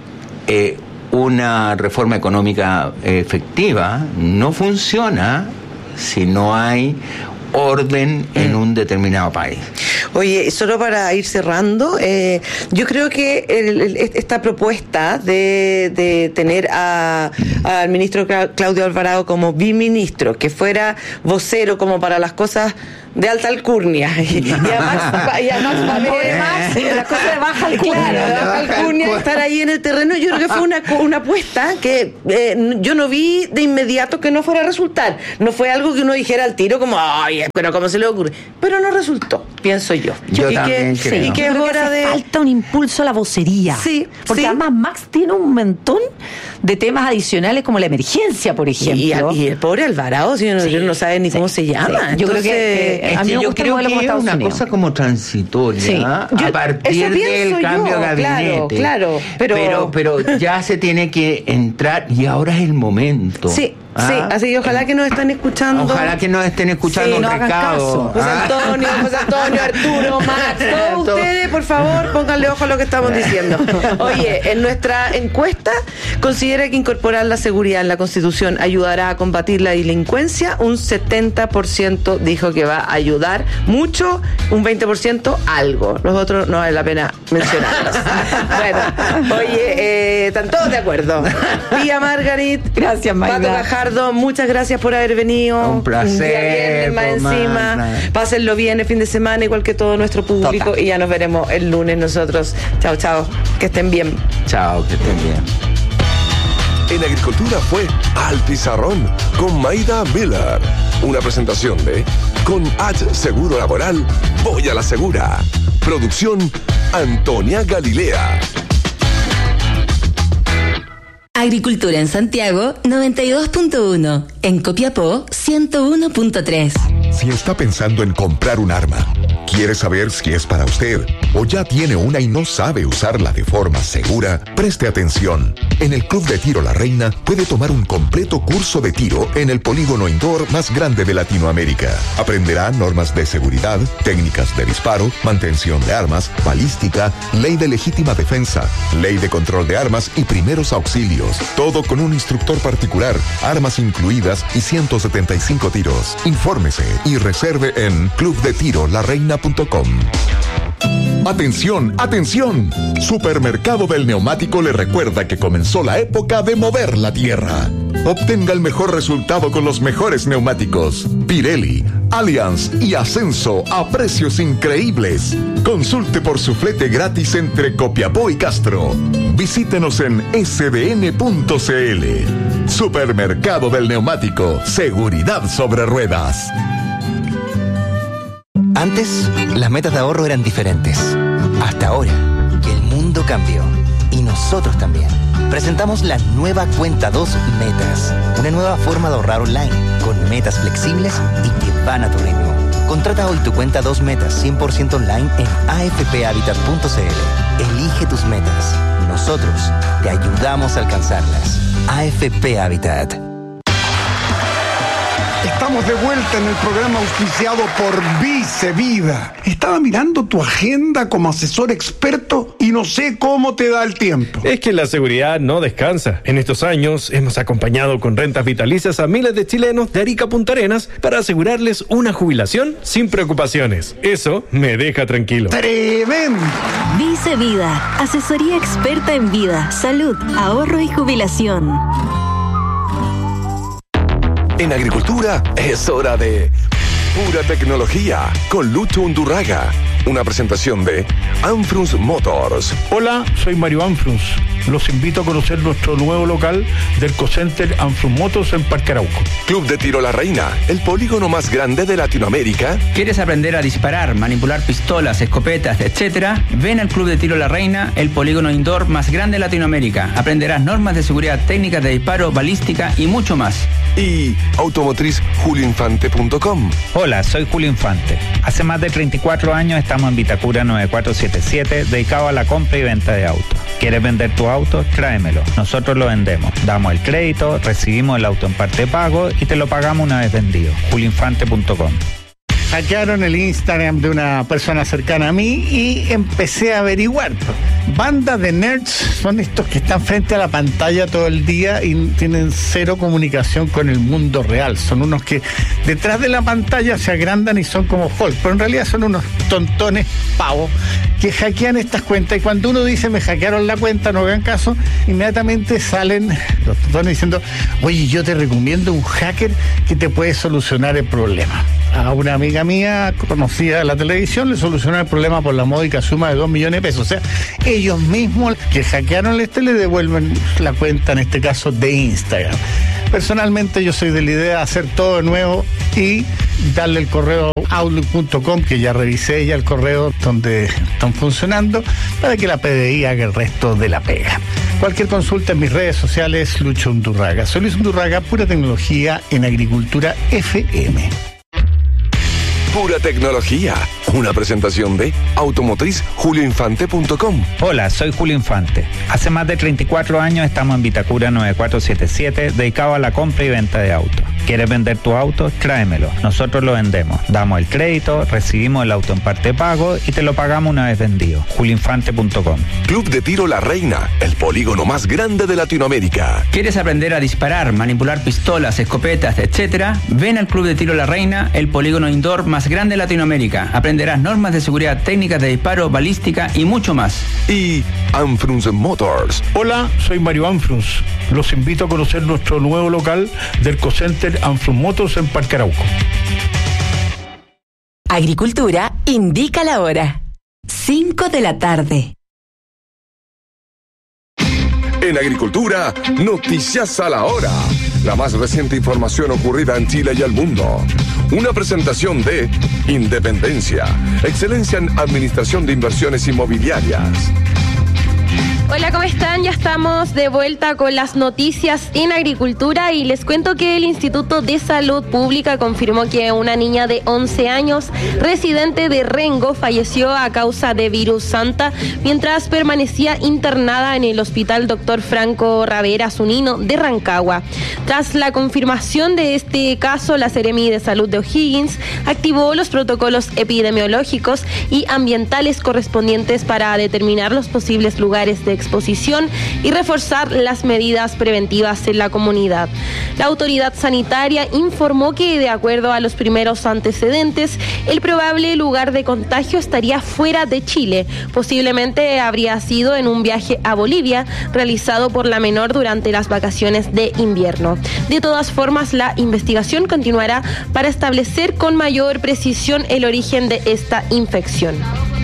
una reforma económica efectiva no funciona si no hay orden en un determinado país. Oye, solo para ir cerrando, yo creo que esta propuesta de tener al ministro Claudio Alvarado como biministro, que fuera vocero como para las cosas de alta alcurnia y además las cosas de baja alcurnia, claro, de baja alcurnia, estar ahí en el terreno, yo creo que fue una apuesta que yo no vi de inmediato que no fuera a resultar. No fue algo que uno dijera al tiro como, ay, pero ¿cómo se le ocurre? Pero no resultó, pienso yo. Yo también creo. Y que es hora de... Falta un impulso a la vocería. Sí, porque además Max tiene un montón de temas adicionales como la emergencia, por ejemplo. Y el pobre Alvarado, si uno no sabe ni cómo se llama. Sí. Yo creo que a mí me gusta creo el modelo que como es una Unidos. cosa como transitoria a partir del cambio de gabinete. Claro, pero ya se tiene que entrar y ahora es el momento. Sí, así que ojalá que nos estén escuchando. Ojalá que nos estén escuchando, un recado. José Antonio, Arturo, Max, todos ustedes, por favor, pónganle ojo a lo que estamos diciendo. Oye, en nuestra encuesta, considera que incorporar la seguridad en la Constitución ayudará a combatir la delincuencia. Un 70% dijo que va a ayudar mucho, un 20% algo. Los otros no vale la pena mencionarlos. Bueno, oye, están todos de acuerdo. Tía Margarit, gracias, Magda. Pato Gajardo, muchas gracias por haber venido. Un placer. Más encima. Pásenlo bien el fin de semana, igual que todo nuestro público. Total. Y ya nos veremos el lunes nosotros. Chao, chao. Que estén bien. Chao, que estén bien. En Agricultura fue Al Pizarrón con Maida Miller. Una presentación de Con H Seguro Laboral, voy a la segura. Producción Antonia Galilea. Agricultura en Santiago 92.1, en Copiapó 101.3. Si está pensando en comprar un arma, quiere saber si es para usted o ya tiene una y no sabe usarla de forma segura, preste atención. En el Club de Tiro La Reina puede tomar un completo curso de tiro en el polígono indoor más grande de Latinoamérica. Aprenderá normas de seguridad, técnicas de disparo, mantención de armas, balística, ley de legítima defensa, ley de control de armas y primeros auxilios. Todo con un instructor particular, armas incluidas y 175 tiros. Infórmese y reserve en clubdetirolareina.com. ¡Atención, atención! Supermercado del Neumático le recuerda que comenzó la época de mover la tierra. Obtenga el mejor resultado con los mejores neumáticos. Pirelli, Allianz y Ascenso a precios increíbles. Consulte por su flete gratis entre Copiapó y Castro. Visítenos en sdn.cl. Supermercado del Neumático. Seguridad sobre ruedas. Antes, las metas de ahorro eran diferentes. Hasta ahora, que el mundo cambió. Y nosotros también. Presentamos la nueva Cuenta 2 Metas. Una nueva forma de ahorrar online, con metas flexibles y que van a tu ritmo. Contrata hoy tu Cuenta 2 Metas 100% online en afphabitat.cl. Elige tus metas. Nosotros te ayudamos a alcanzarlas. AFP Habitat. Estamos de vuelta en el programa auspiciado por Vice Vida. Estaba mirando tu agenda como asesor experto y no sé cómo te da el tiempo. Es que la seguridad no descansa. En estos años hemos acompañado con rentas vitalicias a miles de chilenos de Arica a Punta Arenas para asegurarles una jubilación sin preocupaciones. Eso me deja tranquilo. ¡Tremendo! Vice Vida, asesoría experta en vida, salud, ahorro y jubilación. En agricultura es hora de Pura Tecnología con Lucho Undurraga. Una presentación de Anfrunz Motors. Hola, soy Mario Anfrunz. Los invito a conocer nuestro nuevo local del Cocenter Anfrunz Motors en Parque Arauco. Club de Tiro La Reina, el polígono más grande de Latinoamérica. ¿Quieres aprender a disparar, manipular pistolas, escopetas, etcétera? Ven al Club de Tiro La Reina, el polígono indoor más grande de Latinoamérica. Aprenderás normas de seguridad, técnicas de disparo, balística y mucho más. Y automotriz.julioinfante.com. Hola, soy Julio Infante. Hace más de 34 años estamos en Vitacura 9477, dedicado a la compra y venta de autos. ¿Quieres vender tu auto? Tráemelo. Nosotros lo vendemos. Damos el crédito, recibimos el auto en parte de pago y te lo pagamos una vez vendido. julioinfante.com. Hackearon el Instagram de una persona cercana a mí y empecé a averiguar. Bandas de nerds son estos que están frente a la pantalla todo el día y tienen cero comunicación con el mundo real. Son unos que detrás de la pantalla se agrandan y son como Hulk, pero en realidad son unos tontones pavos que hackean estas cuentas, y cuando uno dice me hackearon la cuenta, no hagan caso, inmediatamente salen los tontones diciendo, oye, yo te recomiendo un hacker que te puede solucionar el problema. A una amiga mía conocida de la televisión le solucionó el problema por la módica suma de 2 millones de pesos. O sea, ellos mismos que hackearon le devuelven la cuenta, en este caso de Instagram. Personalmente yo soy de la idea de hacer todo de nuevo y darle el correo outlook.com, que ya revisé ya el correo donde están funcionando, para que la PDI haga el resto de la pega. Cualquier consulta en mis redes sociales, Lucho Undurraga. Soy Luis Undurraga, Pura Tecnología en Agricultura FM. Pura Tecnología, una presentación de automotriz.julioinfante.com. Hola, soy Julio Infante. Hace más de 34 años estamos en Vitacura 9477, dedicado a la compra y venta de autos. ¿Quieres vender tu auto? Tráemelo. Nosotros lo vendemos. Damos el crédito, recibimos el auto en parte de pago y te lo pagamos una vez vendido. julioinfante.com. Club de Tiro La Reina, el polígono más grande de Latinoamérica. ¿Quieres aprender a disparar, manipular pistolas, escopetas, etcétera? Ven al Club de Tiro La Reina, el polígono indoor más grande de Latinoamérica. Aprenderás normas de seguridad, técnicas de disparo, balística y mucho más. Y Anfrunz Motors. Hola, soy Mario Anfrunz. Los invito a conocer nuestro nuevo local del Cocenter Anfrunz Motors en Parque Arauco. Agricultura indica la hora. 5 de la tarde. En Agricultura, noticias a la hora. La más reciente información ocurrida en Chile y el mundo. Una presentación de Independencia, excelencia en administración de inversiones inmobiliarias. Hola, ¿cómo están? Ya estamos de vuelta con las noticias en agricultura y les cuento que el Instituto de Salud Pública confirmó que una niña de 11 años, residente de Rengo, falleció a causa de virus Santa mientras permanecía internada en el Hospital Dr. Franco Ravera Zunino de Rancagua. Tras la confirmación de este caso, la Seremi de Salud de O'Higgins activó los protocolos epidemiológicos y ambientales correspondientes para determinar los posibles lugares de exposición y reforzar las medidas preventivas en la comunidad. La autoridad sanitaria informó que, de acuerdo a los primeros antecedentes, el probable lugar de contagio estaría fuera de Chile. Posiblemente habría sido en un viaje a Bolivia realizado por la menor durante las vacaciones de invierno. De todas formas, la investigación continuará para establecer con mayor precisión el origen de esta infección.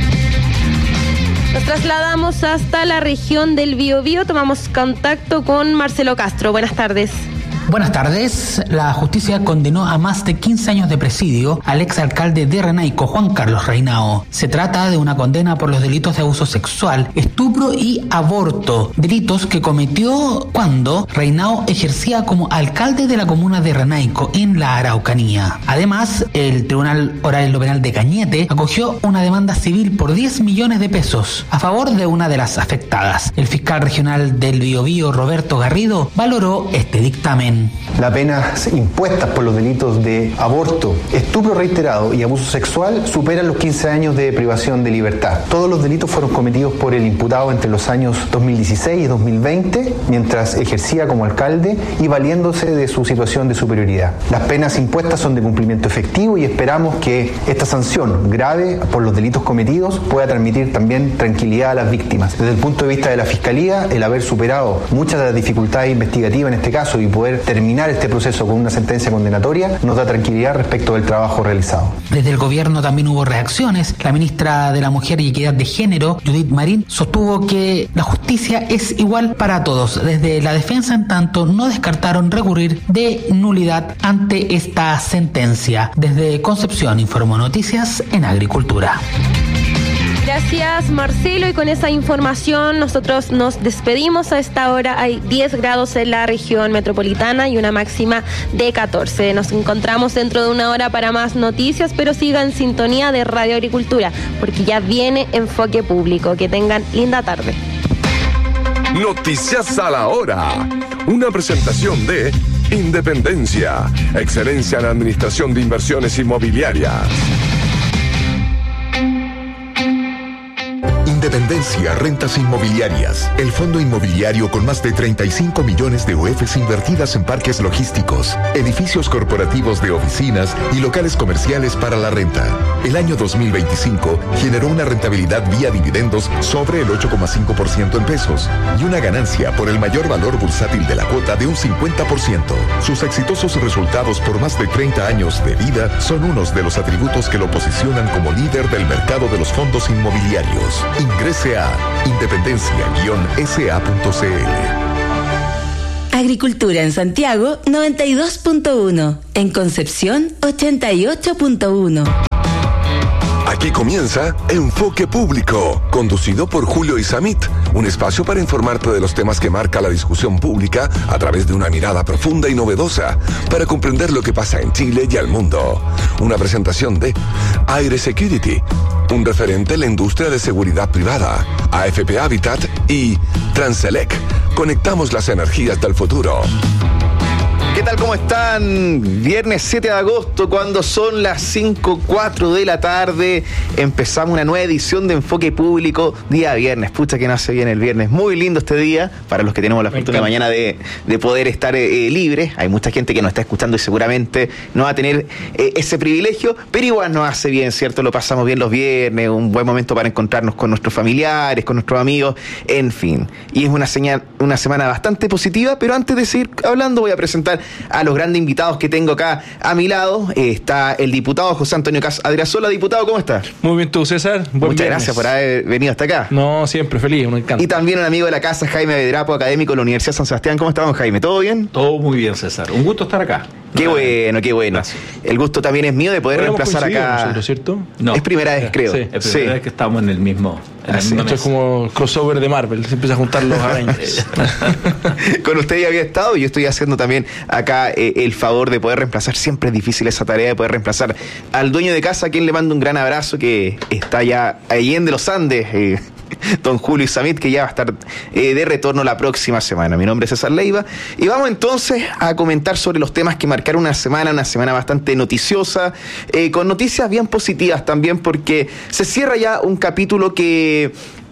Nos trasladamos hasta la región del Biobío. Tomamos contacto con Marcelo Castro. Buenas tardes. Buenas tardes. La justicia condenó a más de 15 años de presidio al exalcalde de Renaico, Juan Carlos Reinao. Se trata de una condena por los delitos de abuso sexual, estupro y aborto, delitos que cometió cuando Reinao ejercía como alcalde de la comuna de Renaico, en la Araucanía. Además, el Tribunal Oral y Penal de Cañete acogió una demanda civil por 10 millones de pesos a favor de una de las afectadas. El fiscal regional del Biobío, Roberto Garrido, valoró este dictamen. Martín. Las penas impuestas por los delitos de aborto, estupro reiterado y abuso sexual superan los 15 años de privación de libertad. Todos los delitos fueron cometidos por el imputado entre los años 2016 y 2020, mientras ejercía como alcalde y valiéndose de su situación de superioridad. Las penas impuestas son de cumplimiento efectivo y esperamos que esta sanción grave por los delitos cometidos pueda transmitir también tranquilidad a las víctimas. Desde el punto de vista de la Fiscalía, el haber superado muchas de las dificultades investigativas en este caso y poder terminar este proceso con una sentencia condenatoria nos da tranquilidad respecto del trabajo realizado. Desde el gobierno también hubo reacciones. La ministra de la Mujer y Equidad de Género, Judith Marín, sostuvo que la justicia es igual para todos. Desde la defensa, en tanto, no descartaron recurrir de nulidad ante esta sentencia. Desde Concepción, informó Noticias en Agricultura. Gracias, Marcelo, y con esa información nosotros nos despedimos. A esta hora hay 10 grados en la región metropolitana y una máxima de 14. Nos encontramos dentro de una hora para más noticias, pero sigan en sintonía de Radio Agricultura, porque ya viene Enfoque Público. Que tengan linda tarde. Noticias a la hora. Una presentación de Independencia, excelencia en administración de inversiones inmobiliarias. Independencia Rentas Inmobiliarias, el fondo inmobiliario con más de 35 millones de UFs invertidas en parques logísticos, edificios corporativos de oficinas y locales comerciales para la renta. El año 2025 generó una rentabilidad vía dividendos sobre el 8,5% en pesos y una ganancia por el mayor valor bursátil de la cuota de un 50%. Sus exitosos resultados por más de 30 años de vida son unos de los atributos que lo posicionan como líder del mercado de los fondos inmobiliarios. Ingrese a independencia-sa.cl. Agricultura en Santiago 92.1, en Concepción 88.1. Aquí comienza Enfoque Público, conducido por Julio Isamit, un espacio para informarte de los temas que marca la discusión pública a través de una mirada profunda y novedosa para comprender lo que pasa en Chile y al mundo. Una presentación de Aire Security, un referente en la industria de seguridad privada, AFP Habitat y Transelec. Conectamos las energías del futuro. ¿Qué tal? ¿Cómo están? Viernes 7 de agosto, cuando son las 5:04 de la tarde, empezamos una nueva edición de Enfoque Público, día viernes. Pucha que no hace bien el viernes. Muy lindo este día, para los que tenemos la fortuna mañana de poder estar libres. Hay mucha gente que nos está escuchando y seguramente no va a tener ese privilegio, pero igual nos hace bien, ¿cierto? Lo pasamos bien los viernes, un buen momento para encontrarnos con nuestros familiares, con nuestros amigos, en fin. Y es una semana bastante positiva, pero antes de seguir hablando voy a presentar a los grandes invitados que tengo acá a mi lado. Está el diputado José Antonio Cas Adriazola. Diputado, ¿cómo está? Muy bien, tú, César. Muchas gracias por haber venido hasta acá. No, siempre feliz, me encanta. Y también un amigo de la casa, Jaime Bedrapo, académico de la Universidad San Sebastián. ¿Cómo estamos, Jaime? ¿Todo bien? Todo muy bien, César. Un gusto estar acá. Qué bueno, qué bueno. Gracias. El gusto también es mío de poder reemplazar acá. Nosotros, ¿cierto? No. Es primera vez, creo. Sí, es primera vez que estamos en el mismo. Esto es como crossover de Marvel, se empieza a juntar los Avengers. Con usted ya había estado y yo estoy haciendo también acá el favor de poder reemplazar. Siempre es difícil esa tarea de poder reemplazar al dueño de casa, a quien le mando un gran abrazo, que está ya ahí en los Andes, don Julio Isamit, que ya va a estar de retorno la próxima semana. Mi nombre es César Leiva y vamos entonces a comentar sobre los temas que marcaron una semana bastante noticiosa, con noticias bien positivas también, porque se cierra ya un capítulo que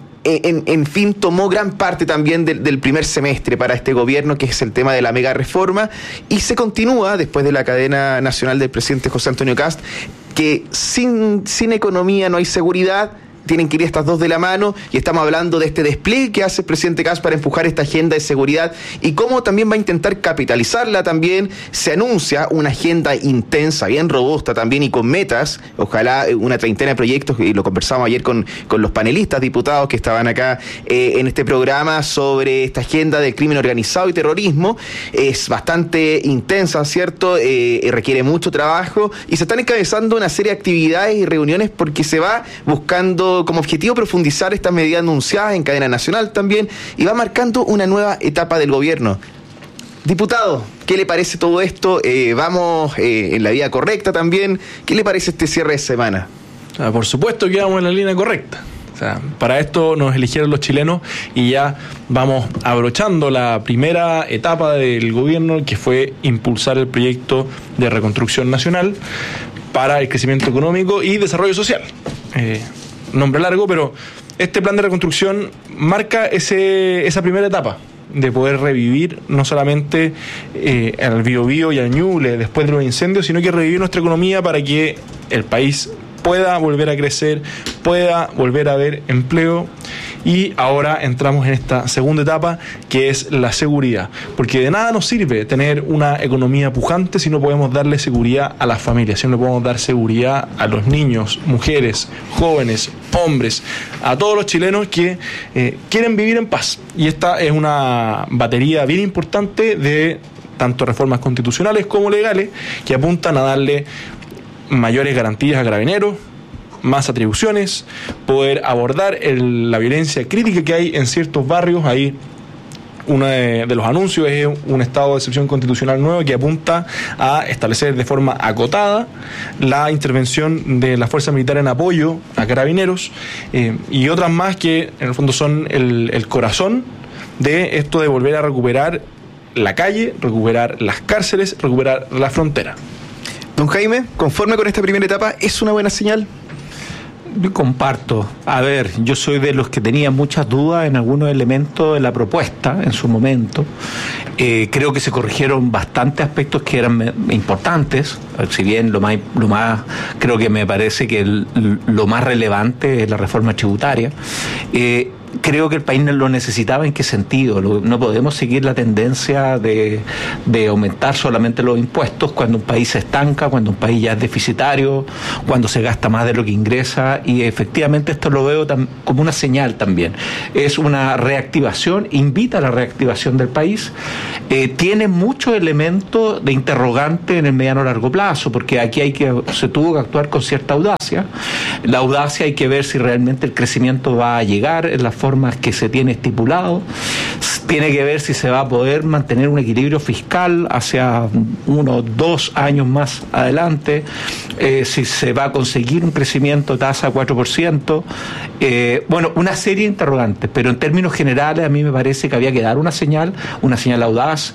en fin tomó gran parte también del primer semestre para este gobierno, que es el tema de la mega reforma, y se continúa después de la cadena nacional del presidente José Antonio Cast, que sin economía no hay seguridad. Tienen que ir estas dos de la mano, y estamos hablando de este despliegue que hace el presidente Cast para empujar esta agenda de seguridad y cómo también va a intentar capitalizarla también. Se anuncia una agenda intensa, bien robusta también y con metas, ojalá una treintena de proyectos, y lo conversamos ayer con los panelistas diputados que estaban acá en este programa sobre esta agenda del crimen organizado y terrorismo. Es bastante intensa, ¿cierto? Requiere mucho trabajo y se están encabezando una serie de actividades y reuniones porque se va buscando como objetivo profundizar estas medidas anunciadas en cadena nacional también, y va marcando una nueva etapa del gobierno. Diputado, ¿qué le parece todo esto? Vamos en la vía correcta también. ¿Qué le parece este cierre de semana? Por supuesto que vamos en la línea correcta. O sea, para esto nos eligieron los chilenos y ya vamos abrochando la primera etapa del gobierno, que fue impulsar el proyecto de reconstrucción nacional para el crecimiento económico y desarrollo social. Nombre largo, pero este plan de reconstrucción marca esa primera etapa de poder revivir no solamente al Biobío y al Ñuble después de los incendios, sino que revivir nuestra economía para que el país pueda volver a crecer, pueda volver a haber empleo. Y ahora entramos en esta segunda etapa, que es la seguridad, porque de nada nos sirve tener una economía pujante si no podemos darle seguridad a las familias, si no podemos dar seguridad a los niños, mujeres, jóvenes, hombres, a todos los chilenos que quieren vivir en paz. Y esta es una batería bien importante de tanto reformas constitucionales como legales que apuntan a darle mayores garantías a Carabineros, más atribuciones, poder abordar la violencia crítica que hay en ciertos barrios. Ahí uno de los anuncios es un estado de excepción constitucional nuevo que apunta a establecer de forma acotada la intervención de la fuerza militar en apoyo a Carabineros, y otras más que en el fondo son el corazón de esto de volver a recuperar la calle, recuperar las cárceles, recuperar la frontera. Don Jaime, ¿conforme con esta primera etapa es una buena señal? Yo comparto. A ver, yo soy de los que tenía muchas dudas en algunos elementos de la propuesta en su momento. Creo que se corrigieron bastantes aspectos que eran importantes, si bien lo más creo que me parece que lo más relevante es la reforma tributaria. Creo que el país lo necesitaba. ¿En qué sentido? No podemos seguir la tendencia de aumentar solamente los impuestos cuando un país se estanca, cuando un país ya es deficitario, cuando se gasta más de lo que ingresa, y efectivamente esto lo veo como una señal también. Es una reactivación, invita a la reactivación del país, tiene muchos elementos de interrogante en el mediano largo plazo, porque aquí se tuvo que actuar con cierta audacia. La audacia hay que ver si realmente el crecimiento va a llegar en las formas que se tiene estipulado. Tiene que ver si se va a poder mantener un equilibrio fiscal hacia 1 o 2 años más adelante, si se va a conseguir un crecimiento de tasa 4%. Bueno, una serie de interrogantes, pero en términos generales a mí me parece que había que dar una señal audaz,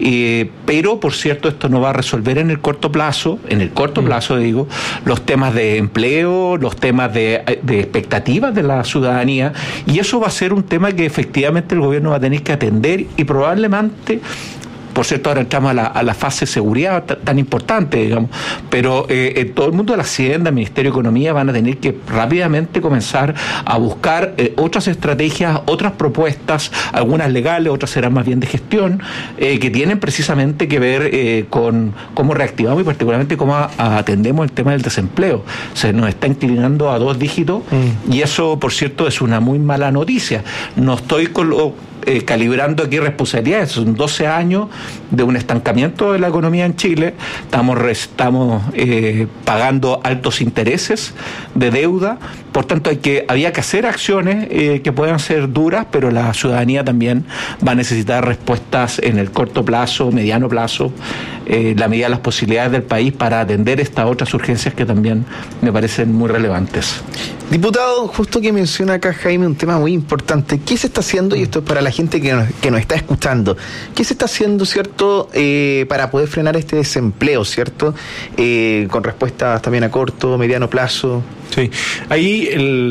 pero por cierto esto no va a resolver en el corto plazo digo, los temas de empleo, los temas de expectativas de la ciudadanía, y eso va a ser un tema que efectivamente el gobierno va a tener que atender, y probablemente, por cierto, ahora entramos a la fase de seguridad tan importante, digamos, pero todo el mundo de la Hacienda, el Ministerio de Economía van a tener que rápidamente comenzar a buscar otras estrategias, otras propuestas, algunas legales, otras serán más bien de gestión, que tienen precisamente que ver con cómo reactivamos y particularmente cómo atendemos el tema del desempleo. Se nos está inclinando a 2 dígitos y eso, por cierto, es una muy mala noticia. No estoy calibrando aquí responsabilidades. Son 12 años de un estancamiento de la economía en Chile. Estamos pagando altos intereses de deuda. Por tanto, había que hacer acciones que puedan ser duras, pero la ciudadanía también va a necesitar respuestas en el corto plazo, mediano plazo, la medida de las posibilidades del país para atender estas otras urgencias que también me parecen muy relevantes. Diputado, justo que menciona acá Jaime un tema muy importante. ¿Qué se está haciendo? Y esto es para la gente que nos está escuchando. ¿Qué se está haciendo, cierto, para poder frenar este desempleo, cierto? Con respuestas también a corto, mediano plazo. Sí, ahí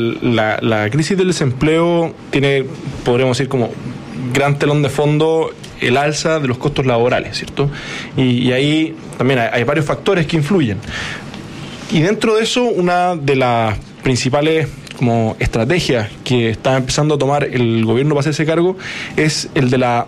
la crisis del desempleo tiene, podríamos decir, como gran telón de fondo el alza de los costos laborales, ¿cierto? Y ahí también hay varios factores que influyen. Y dentro de eso, una de las principales como estrategias que está empezando a tomar el gobierno para hacerse cargo es el de la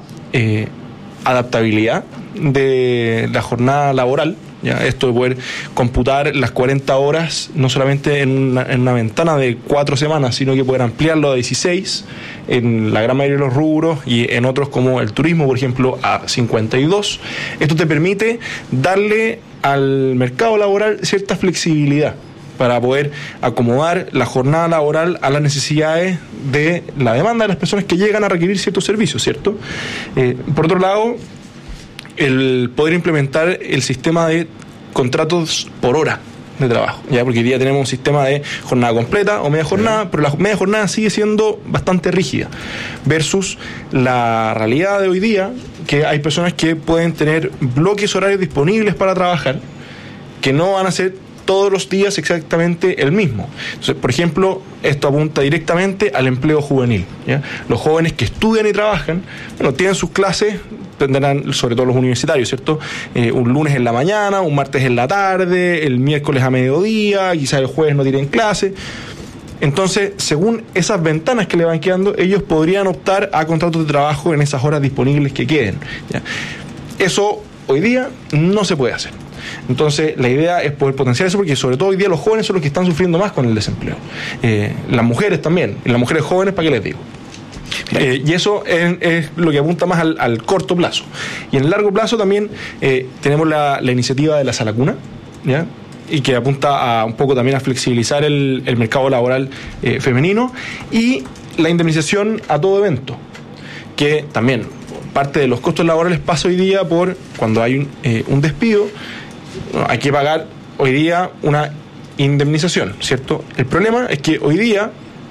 adaptabilidad de la jornada laboral. Ya, esto de poder computar las 40 horas no solamente en una ventana de 4 semanas, sino que poder ampliarlo a 16 en la gran mayoría de los rubros, y en otros como el turismo, por ejemplo, a 52. Esto te permite darle al mercado laboral cierta flexibilidad para poder acomodar la jornada laboral a las necesidades de la demanda de las personas que llegan a requerir ciertos servicios, ¿cierto? Por otro lado, el poder implementar el sistema de contratos por hora, de trabajo, ya, porque hoy día tenemos un sistema de jornada completa o media jornada, pero la media jornada sigue siendo bastante rígida versus la realidad de hoy día, que hay personas que pueden tener bloques horarios disponibles para trabajar, que no van a ser todos los días exactamente el mismo. Entonces, por ejemplo, esto apunta directamente al empleo juvenil, ¿ya? Los jóvenes que estudian y trabajan, bueno, tienen sus clases, tendrán, sobre todo los universitarios, ¿cierto? Un lunes en la mañana, un martes en la tarde, el miércoles a mediodía, quizás el jueves no tienen clase. Entonces, según esas ventanas que le van quedando, ellos podrían optar a contratos de trabajo en esas horas disponibles que queden, ¿ya? Eso hoy día no se puede hacer. Entonces, la idea es poder potenciar eso, porque sobre todo hoy día los jóvenes son los que están sufriendo más con el desempleo. Las mujeres también, y las mujeres jóvenes, ¿para qué les digo? Y eso es lo que apunta más al corto plazo. Y en el largo plazo también tenemos la iniciativa de la Sala Cuna, ¿ya? Y que apunta a un poco también a flexibilizar el mercado laboral femenino, y la indemnización a todo evento, que también parte de los costos laborales pasa hoy día por cuando hay un despido. Hay que pagar hoy día una indemnización, ¿cierto? El problema es que hoy día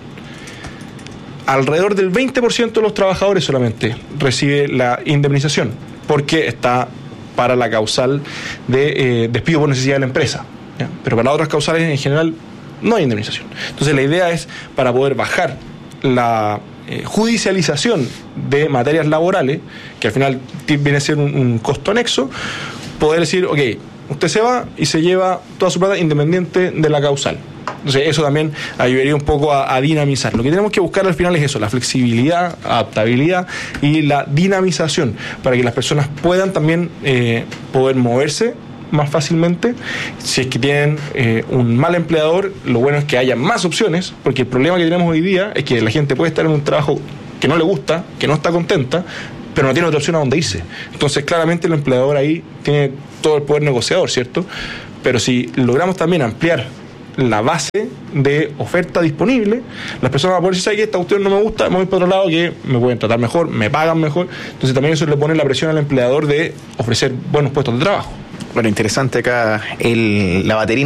alrededor del 20% de los trabajadores solamente recibe la indemnización, porque está para la causal de despido por necesidad de la empresa, ¿ya? Pero para otras causales en general no hay indemnización. Entonces la idea es, para poder bajar la judicialización de materias laborales, que al final viene a ser un costo anexo, poder decir, ok, usted se va y se lleva toda su plata independiente de la causal. Entonces eso también ayudaría un poco a dinamizar. Lo que tenemos que buscar al final es eso, la flexibilidad, adaptabilidad y la dinamización, para que las personas puedan también poder moverse más fácilmente. Si es que tienen un mal empleador, lo bueno es que haya más opciones, porque el problema que tenemos hoy día es que la gente puede estar en un trabajo que no le gusta, que no está contenta, pero no tiene otra opción a dónde irse. Entonces claramente el empleador ahí tiene todo el poder negociador, ¿cierto? Pero si logramos también ampliar la base de oferta disponible, las personas van a poder decir, ¿sabes qué? Esta cuestión no me gusta, me voy para otro lado, que me pueden tratar mejor, me pagan mejor. Entonces también eso le pone la presión al empleador de ofrecer buenos puestos de trabajo. Bueno, interesante acá la batería